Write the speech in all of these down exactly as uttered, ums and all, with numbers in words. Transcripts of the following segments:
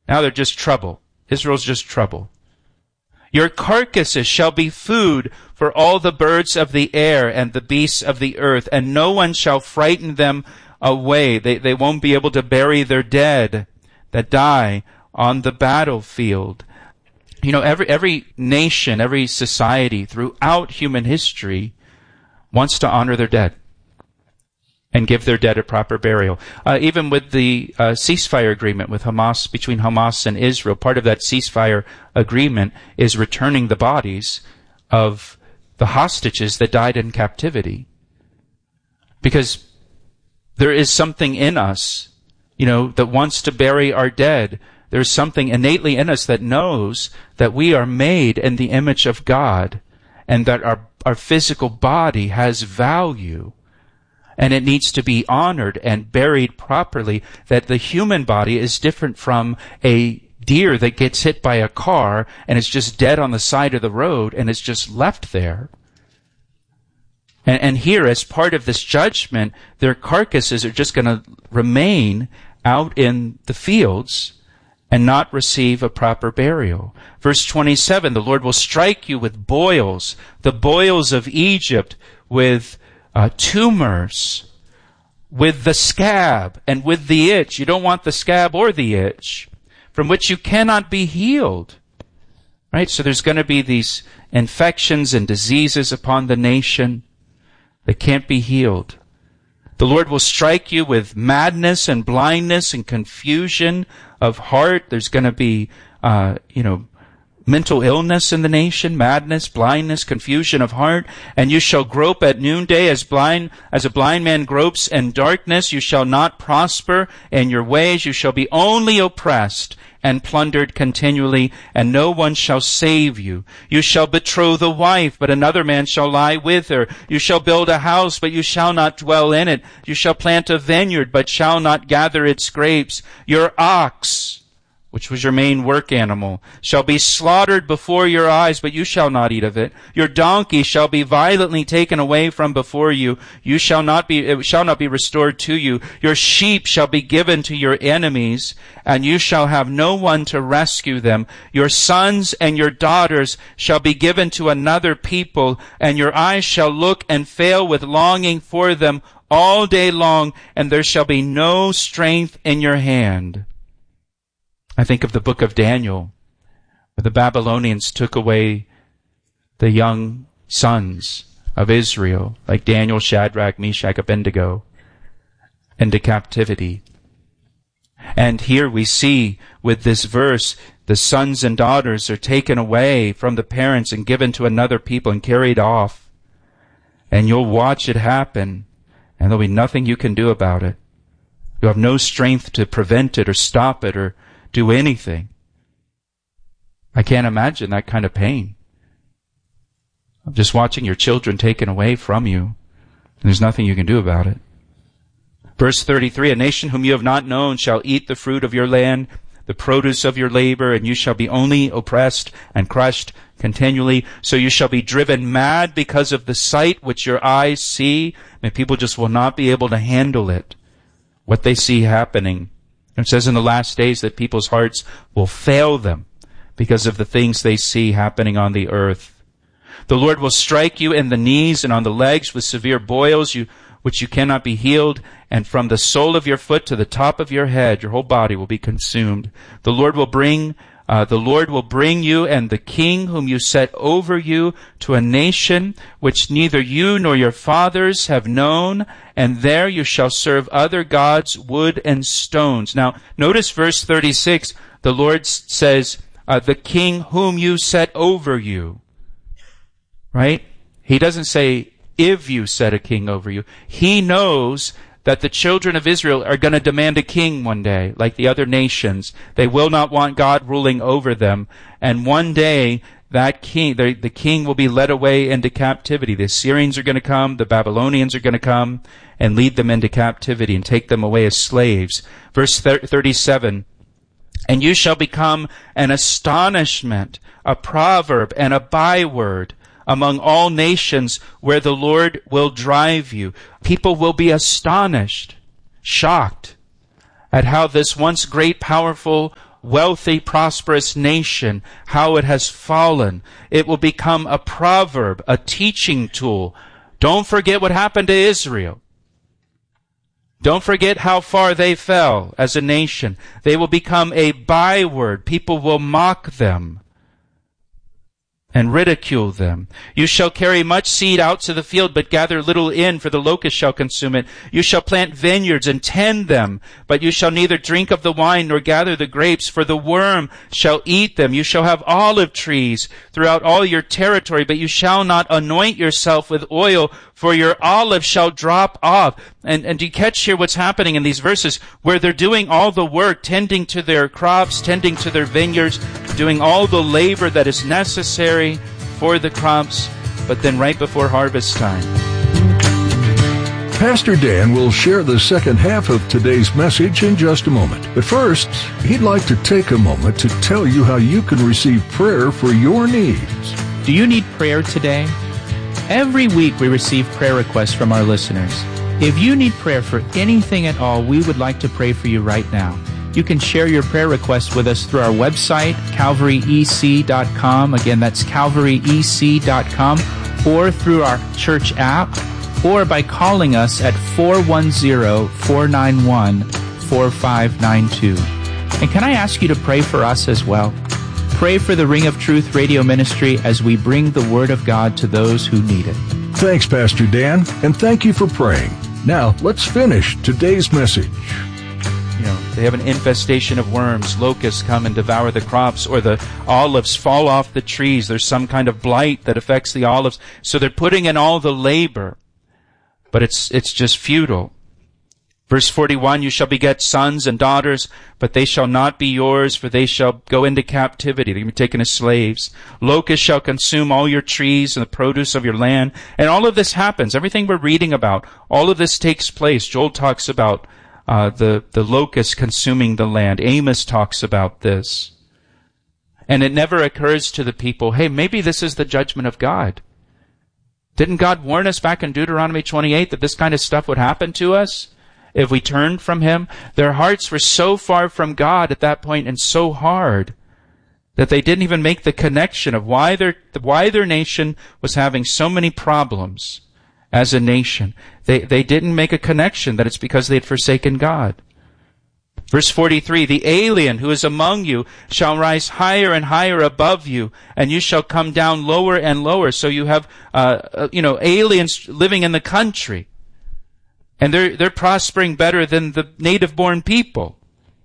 Now they're just trouble. Israel's just trouble. Your carcasses shall be food for all the birds of the air and the beasts of the earth, and no one shall frighten them away. They, they won't be able to bury their dead that die on the battlefield. You know, every, every nation, every society throughout human history wants to honor their dead and give their dead a proper burial. Uh, even with the uh, ceasefire agreement with Hamas, between Hamas and Israel, part of that ceasefire agreement is returning the bodies of the hostages that died in captivity. Because there is something in us, you know, that wants to bury our dead. There's something innately in us that knows that we are made in the image of God and that our, our physical body has value. And it needs to be honored and buried properly, that the human body is different from a deer that gets hit by a car and is just dead on the side of the road and is just left there. And, and here, as part of this judgment, their carcasses are just going to remain out in the fields and not receive a proper burial. Verse twenty-seven, the Lord will strike you with boils, the boils of Egypt, with Uh, tumors, with the scab and with the itch. You don't want the scab or the itch, from which you cannot be healed. Right? So there's going to be these infections and diseases upon the nation that can't be healed. The Lord will strike you with madness and blindness and confusion of heart. There's going to be, uh, you know, mental illness in the nation, madness, blindness, confusion of heart. And you shall grope at noonday as blind, as a blind man gropes in darkness. You shall not prosper in your ways. You shall be only oppressed and plundered continually, and no one shall save you. You shall betroth a wife, but another man shall lie with her. You shall build a house, but you shall not dwell in it. You shall plant a vineyard, but shall not gather its grapes. Your ox, which was your main work animal, shall be slaughtered before your eyes, but you shall not eat of it. Your donkey shall be violently taken away from before you. You shall not be, it shall not be restored to you. Your sheep shall be given to your enemies, and you shall have no one to rescue them. Your sons and your daughters shall be given to another people, and your eyes shall look and fail with longing for them all day long, and there shall be no strength in your hand. I think of the book of Daniel, where the Babylonians took away the young sons of Israel, like Daniel, Shadrach, Meshach, Abednego, into captivity. And here we see with this verse, the sons and daughters are taken away from the parents and given to another people and carried off. And you'll watch it happen, and there'll be nothing you can do about it. You have no strength to prevent it or stop it or do anything. I can't imagine that kind of pain. I'm just watching your children taken away from you, and there's nothing you can do about it. Verse thirty-three, a nation whom you have not known shall eat the fruit of your land, the produce of your labor, and you shall be only oppressed and crushed continually. So you shall be driven mad because of the sight which your eyes see, and people just will not be able to handle it, what they see happening. It says in the last days that people's hearts will fail them because of the things they see happening on the earth. The Lord will strike you in the knees and on the legs with severe boils, you, which you cannot be healed, and from the sole of your foot to the top of your head, your whole body will be consumed. The Lord will bring Uh, the Lord will bring you and the king whom you set over you to a nation which neither you nor your fathers have known, and there you shall serve other gods, wood and stones. Now, notice verse thirty-six. The Lord says, uh, the king whom you set over you. Right? He doesn't say, if you set a king over you. He knows that the children of Israel are going to demand a king one day, like the other nations. They will not want God ruling over them. And one day, that king, the, the king will be led away into captivity. The Assyrians are going to come, the Babylonians are going to come and lead them into captivity and take them away as slaves. Verse thirty-seven, and you shall become an astonishment, a proverb, and a byword among all nations where the Lord will drive you. People will be astonished, shocked at how this once great, powerful, wealthy, prosperous nation, how it has fallen. It will become a proverb, a teaching tool. Don't forget what happened to Israel. Don't forget how far they fell as a nation. They will become a byword. People will mock them and ridicule them. You shall carry much seed out to the field, but gather little in, for the locust shall consume it. You shall plant vineyards and tend them, but you shall neither drink of the wine nor gather the grapes, for the worm shall eat them. You shall have olive trees throughout all your territory, but you shall not anoint yourself with oil, for your olive shall drop off. And, and do you catch here what's happening in these verses, where they're doing all the work, tending to their crops, tending to their vineyards, doing all the labor that is necessary for the crops, but then right before harvest time. Pastor Dan will share the second half of today's message in just a moment. But first, he'd like to take a moment to tell you how you can receive prayer for your needs. Do you need prayer today? Every week we receive prayer requests from our listeners. If you need prayer for anything at all, we would like to pray for you right now. You can share your prayer request with us through our website, calvary e c dot com. Again, that's calvary e c dot com, or through our church app, or by calling us at four one zero, four nine one, four five nine two. And can I ask you to pray for us as well? Pray for the Ring of Truth radio ministry as we bring the Word of God to those who need it. Thanks, Pastor Dan, and thank you for praying. Now, let's finish today's message. You know, they have an infestation of worms. Locusts come and devour the crops, or the olives fall off the trees. There's some kind of blight that affects the olives. So they're putting in all the labor, but it's it's just futile. Verse forty-one, you shall beget sons and daughters, but they shall not be yours, for they shall go into captivity. They will be taken as slaves. Locusts shall consume all your trees and the produce of your land. And all of this happens. Everything we're reading about, all of this takes place. Joel talks about uh, the, the locusts consuming the land. Amos talks about this. And it never occurs to the people, hey, maybe this is the judgment of God. Didn't God warn us back in Deuteronomy twenty-eight that this kind of stuff would happen to us if we turned from Him? Their hearts were so far from God at that point and so hard that they didn't even make the connection of why their, why their nation was having so many problems as a nation. They, they didn't make a connection that it's because they had forsaken God. Verse forty-three, the alien who is among you shall rise higher and higher above you, and you shall come down lower and lower. So you have, uh, uh, you know, aliens living in the country. And they're, they're prospering better than the native-born people.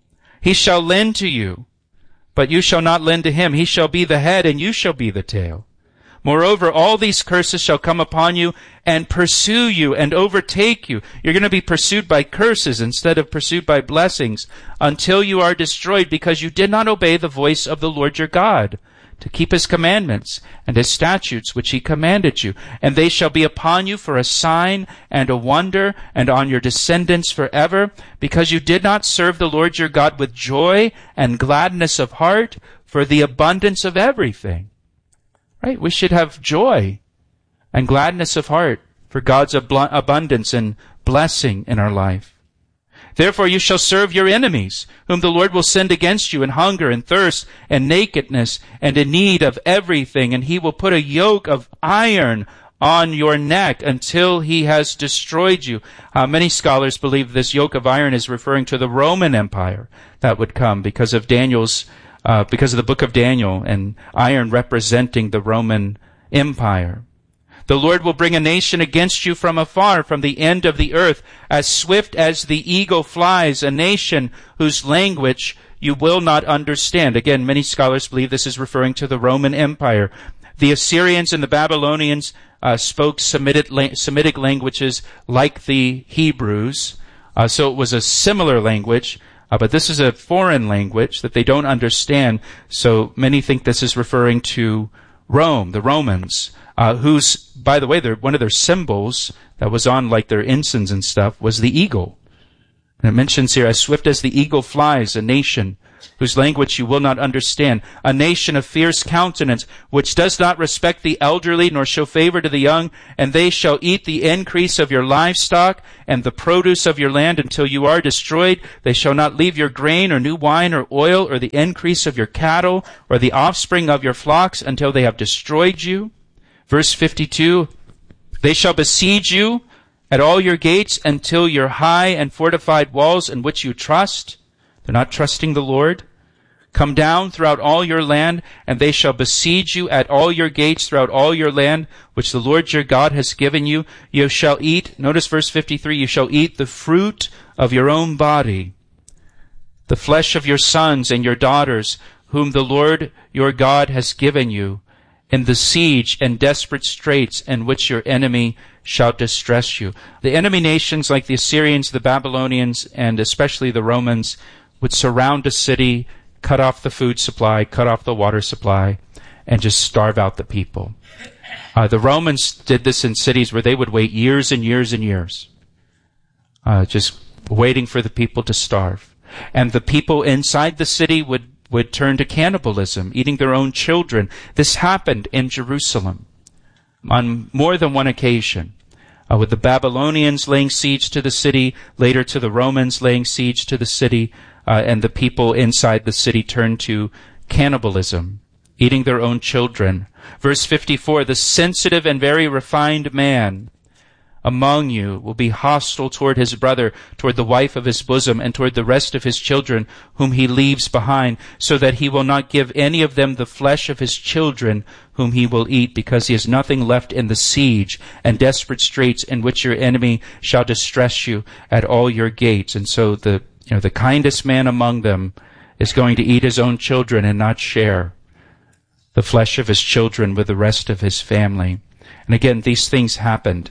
He shall lend to you, but you shall not lend to him. He shall be the head, and you shall be the tail. Moreover, all these curses shall come upon you and pursue you and overtake you. You're going to be pursued by curses instead of pursued by blessings until you are destroyed, because you did not obey the voice of the Lord your God, to keep His commandments and His statutes which He commanded you. And they shall be upon you for a sign and a wonder, and on your descendants forever, because you did not serve the Lord your God with joy and gladness of heart for the abundance of everything. Right? We should have joy and gladness of heart for God's ab- abundance and blessing in our life. Therefore you shall serve your enemies, whom the Lord will send against you in hunger and thirst and nakedness and in need of everything. And He will put a yoke of iron on your neck until He has destroyed you. Uh, many scholars believe this yoke of iron is referring to the Roman Empire that would come because of Daniel's, uh, because of the book of Daniel, and iron representing the Roman Empire. The Lord will bring a nation against you from afar, from the end of the earth, as swift as the eagle flies, a nation whose language you will not understand. Again, many scholars believe this is referring to the Roman Empire. The Assyrians and the Babylonians uh, spoke Semitic, la- Semitic languages like the Hebrews, uh, so it was a similar language, uh, but this is a foreign language that they don't understand, so many think this is referring to Rome, the Romans. Uh, whose, by the way, their, one of their symbols that was on like their ensigns and stuff was the eagle. And it mentions here, as swift as the eagle flies, a nation whose language you will not understand, a nation of fierce countenance, which does not respect the elderly, nor show favor to the young, and they shall eat the increase of your livestock and the produce of your land until you are destroyed. They shall not leave your grain or new wine or oil or the increase of your cattle or the offspring of your flocks until they have destroyed you. Verse fifty-two, they shall besiege you at all your gates until your high and fortified walls in which you trust. They're not trusting the Lord. Come down throughout all your land, and they shall besiege you at all your gates throughout all your land, which the Lord your God has given you. You shall eat, notice verse fifty-three, you shall eat the fruit of your own body, the flesh of your sons and your daughters, whom the Lord your God has given you, in the siege and desperate straits in which your enemy shall distress you. The enemy nations like the Assyrians, the Babylonians, and especially the Romans would surround a city, cut off the food supply, cut off the water supply, and just starve out the people. Uh, the Romans did this in cities where they would wait years and years and years, uh, just waiting for the people to starve. And the people inside the city would would turn to cannibalism, eating their own children. This happened in Jerusalem on more than one occasion, uh, with the Babylonians laying siege to the city, later to the Romans laying siege to the city, uh, and the people inside the city turned to cannibalism, eating their own children. Verse fifty-four, the sensitive and very refined man among you will be hostile toward his brother, toward the wife of his bosom, and toward the rest of his children whom he leaves behind, so that he will not give any of them the flesh of his children whom he will eat, because he has nothing left in the siege and desperate straits in which your enemy shall distress you at all your gates. And so the you know the kindest man among them is going to eat his own children and not share the flesh of his children with the rest of his family. And again, these things happened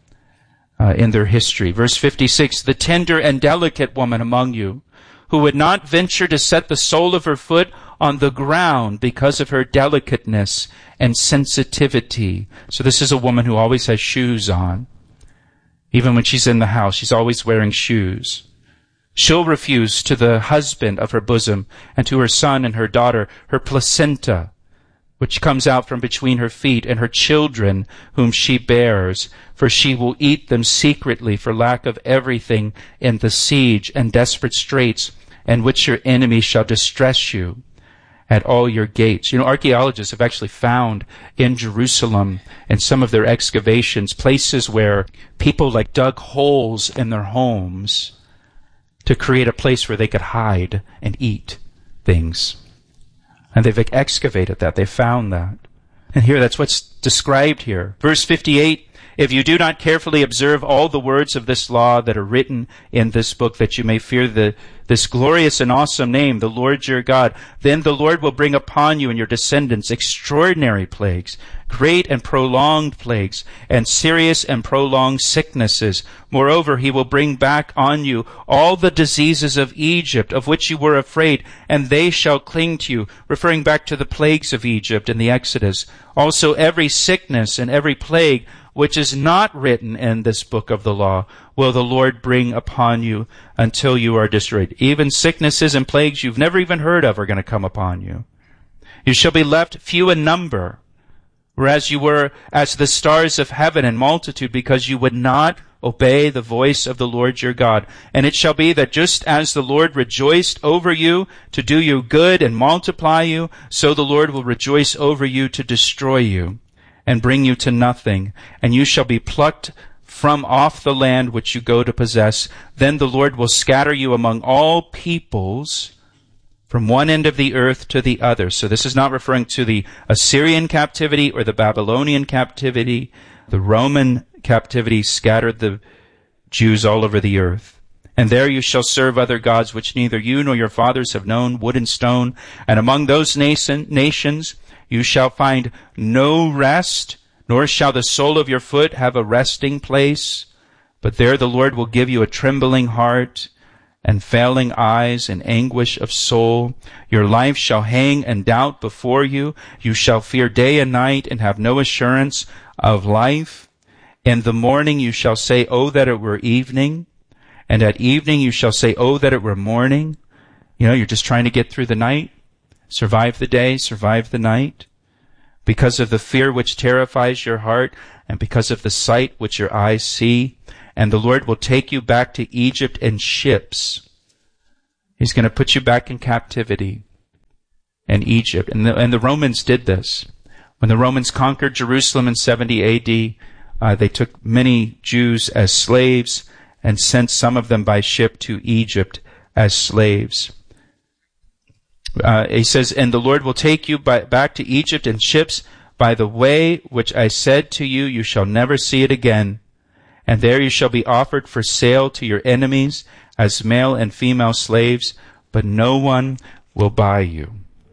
Uh, in their history. Verse fifty-six, the tender and delicate woman among you, who would not venture to set the sole of her foot on the ground because of her delicateness and sensitivity. So this is a woman who always has shoes on. Even when she's in the house, she's always wearing shoes. She'll refuse to the husband of her bosom and to her son and her daughter her placenta, which comes out from between her feet, and her children whom she bears, for she will eat them secretly for lack of everything in the siege and desperate straits in which your enemy shall distress you at all your gates. You know, archaeologists have actually found in Jerusalem, in some of their excavations, places where people like dug holes in their homes to create a place where they could hide and eat things. And they've excavated that. They found that. And here, that's what's described here. Verse fifty-eight, if you do not carefully observe all the words of this law that are written in this book, that you may fear the this glorious and awesome name, the Lord your God, then the Lord will bring upon you and your descendants extraordinary plagues, great and prolonged plagues, and serious and prolonged sicknesses. Moreover, he will bring back on you all the diseases of Egypt, of which you were afraid, and they shall cling to you, referring back to the plagues of Egypt in the Exodus. Also every sickness and every plague which is not written in this book of the law will the Lord bring upon you until you are destroyed. Even sicknesses and plagues you've never even heard of are going to come upon you. You shall be left few in number, whereas you were as the stars of heaven in multitude, because you would not obey the voice of the Lord your God. And it shall be that just as the Lord rejoiced over you to do you good and multiply you, so the Lord will rejoice over you to destroy you and bring you to nothing. And you shall be plucked from off the land which you go to possess. Then the Lord will scatter you among all peoples, from one end of the earth to the other. So this is not referring to the Assyrian captivity or the Babylonian captivity. The Roman captivity scattered the Jews all over the earth. And there you shall serve other gods which neither you nor your fathers have known, wood and stone. And among those nation, nations you shall find no rest, nor shall the sole of your foot have a resting place. But there the Lord will give you a trembling heart and failing eyes and anguish of soul. Your life shall hang in doubt before you. You shall fear day and night and have no assurance of life. In the morning you shall say, oh, that it were evening. And at evening you shall say, oh, that it were morning. You know, you're just trying to get through the night, survive the day, survive the night. Because of the fear which terrifies your heart, and because of the sight which your eyes see, and the Lord will take you back to Egypt in ships. He's going to put you back in captivity in Egypt. And the, and the Romans did this. When the Romans conquered Jerusalem in seventy A D, uh, they took many Jews as slaves and sent some of them by ship to Egypt as slaves. Uh, he says, and the Lord will take you by, back to Egypt in ships by the way which I said to you, you shall never see it again. And there you shall be offered for sale to your enemies as male and female slaves, but no one will buy you.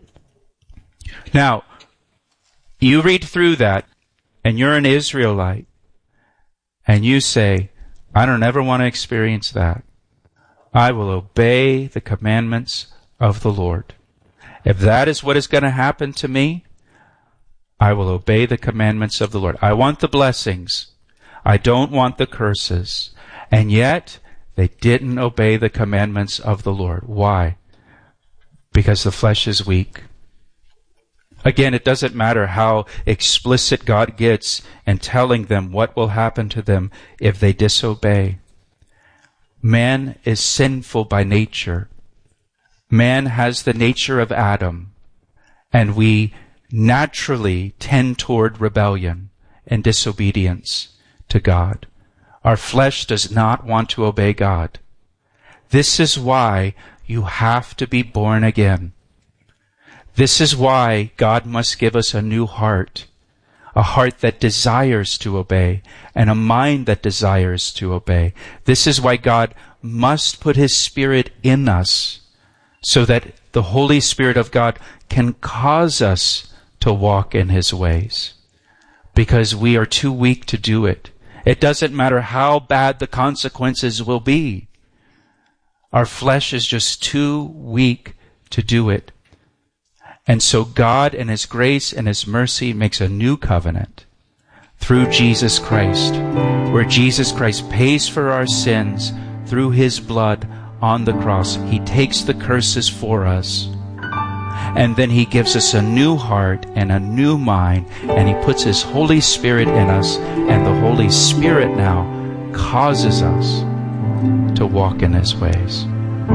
Now, you read through that, and you're an Israelite, and you say, I don't ever want to experience that. I will obey the commandments of the Lord. If that is what is going to happen to me, I will obey the commandments of the Lord. I want the blessings. I don't want the curses. And yet, they didn't obey the commandments of the Lord. Why? Because the flesh is weak. Again, it doesn't matter how explicit God gets in telling them what will happen to them if they disobey. Man is sinful by nature. Man has the nature of Adam, and we naturally tend toward rebellion and disobedience to God. Our flesh does not want to obey God. This is why you have to be born again. This is why God must give us a new heart, a heart that desires to obey, and a mind that desires to obey. This is why God must put His Spirit in us, so that the Holy Spirit of God can cause us to walk in His ways. Because we are too weak to do it. It doesn't matter how bad the consequences will be. Our flesh is just too weak to do it. And so God in His grace and His mercy makes a new covenant through Jesus Christ, where Jesus Christ pays for our sins through His blood on the cross. He takes the curses for us. And then He gives us a new heart and a new mind, and He puts His Holy Spirit in us, and the Holy Spirit now causes us to walk in His ways.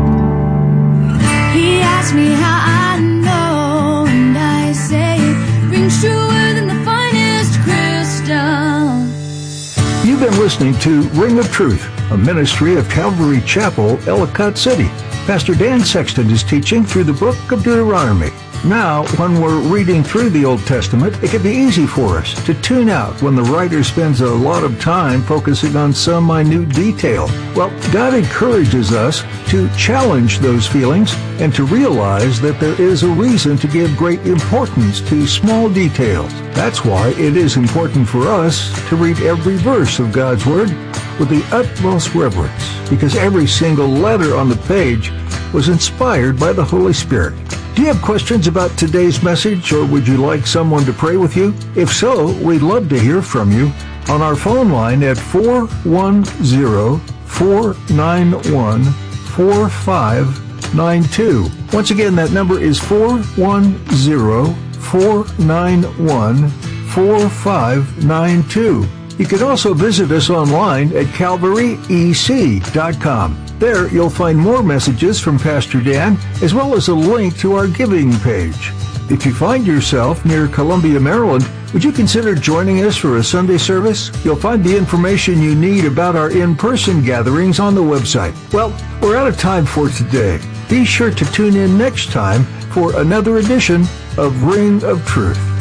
He asked me how I know, and I say it rings truer than the finest crystal. You've been listening to Ring of Truth, a ministry of Calvary Chapel, Ellicott City. Pastor Dan Sexton is teaching through the book of Deuteronomy. Now, when we're reading through the Old Testament, it can be easy for us to tune out when the writer spends a lot of time focusing on some minute detail. Well, God encourages us to challenge those feelings and to realize that there is a reason to give great importance to small details. That's why it is important for us to read every verse of God's Word with the utmost reverence, because every single letter on the page was inspired by the Holy Spirit. Do you have questions about today's message, or would you like someone to pray with you? If so, we'd love to hear from you on our phone line at four one zero, four nine one, four five nine two. Once again, that number is four one zero, four nine one, four five nine two. You can also visit us online at calvary e c dot com. There, you'll find more messages from Pastor Dan, as well as a link to our giving page. If you find yourself near Columbia, Maryland, would you consider joining us for a Sunday service? You'll find the information you need about our in-person gatherings on the website. Well, we're out of time for today. Be sure to tune in next time for another edition of Ring of Truth.